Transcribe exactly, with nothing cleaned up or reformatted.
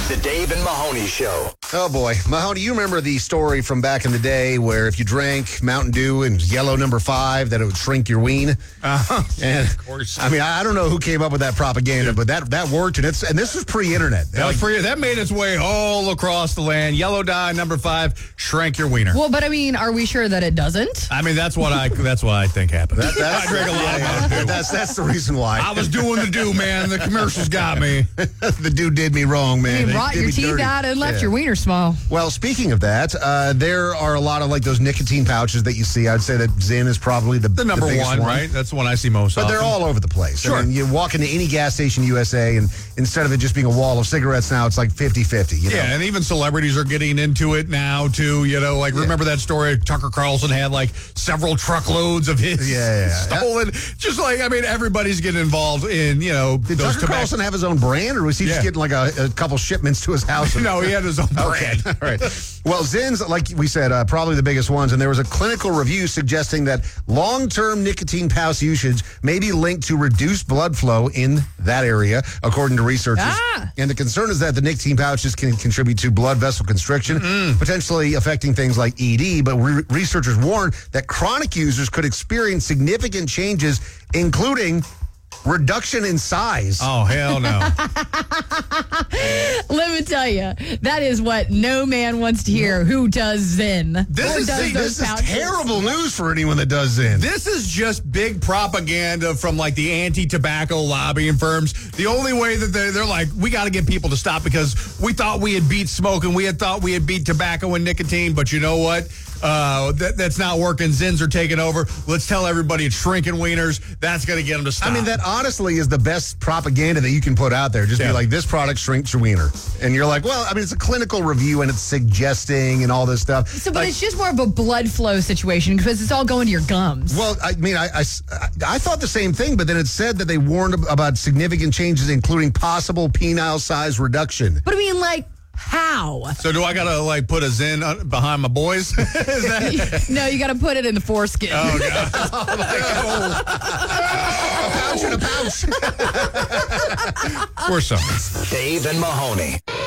The Dave and Mahoney Show. Oh, boy. Mahoney, you remember the story from back in the day where if you drank Mountain Dew and yellow number five, that it would shrink your ween? Uh-huh. And, of course. I mean, I don't know who came up with that propaganda, but that that worked, and it's and this was pre-internet. That, was pre- that made its way all across the land. Yellow dye, number five, shrank your wiener. Well, but I mean, are we sure that it doesn't? I mean, that's what I that's what I think happened. That, that's, I drank a lot yeah, of yeah. Mountain Dew. That's, that's the reason why. I was doing the do, man. The commercials got me. The dude did me wrong, man. You They brought did your me teeth dirty. out and left Yeah. your wiener small. Well, speaking of that, uh, there are a lot of like those nicotine pouches that you see. I'd say that Zyn is probably the, The number biggest one, right? That's the one I see most But often. they're all over the place. Sure. I mean, you walk into any gas station U S A, and instead of it just being a wall of cigarettes now, it's like fifty-fifty. You know? Yeah, and even celebrities are getting into it now, too. You know, like, Yeah. remember that story? Tucker Carlson had, like, several truckloads of his Yeah, yeah, yeah. stolen. Just like, I mean, everybody's getting involved in, you know, Did those Tucker tobacco- Carlson have his own brand, or was he Yeah. just getting like a, a couple shipments to his house? No, he had his own Okay, brand. all right. Well, Zyn's, like we said, uh, probably the biggest ones, and there was a clinical review suggesting that long-term nicotine pouch usage may be linked to reduced blood flow in that area, according to researchers. Ah. And the concern is that the nicotine pouches can contribute to blood vessel constriction, potentially affecting things like E D, but re- researchers warn that chronic users could experience significant changes, including reduction in size. Oh, hell no. Let me tell you, that is what no man wants to hear. Who does Zyn? This Or is, does see, those this is pouches? terrible news for anyone that does Zyn. This is just big propaganda from like the anti-tobacco lobbying firms. The only way that they're, they're like, we got to get people to stop because we thought we had beat smoking. We had thought we had beat tobacco and nicotine. But you know what? Uh, that, that's not working. Zins are taking over. Let's tell everybody it's shrinking wieners. That's going to get them to stop. I mean, that honestly is the best propaganda that you can put out there. Just Yeah. be like, this product shrinks your wiener. And you're like, well, I mean, it's a clinical review and it's suggesting and all this stuff. So, but Like, it's just more of a blood flow situation because it's all going to your gums. well, I mean, I, I, I thought the same thing, but then it said that they warned about significant changes, including possible penile size reduction. But I mean, like, how? So do I got to like put a Zin on- behind my boys? Is that? No, you got to put it in the foreskin. Oh, God. A pouch and a pouch. Or something. Dave and Mahoney.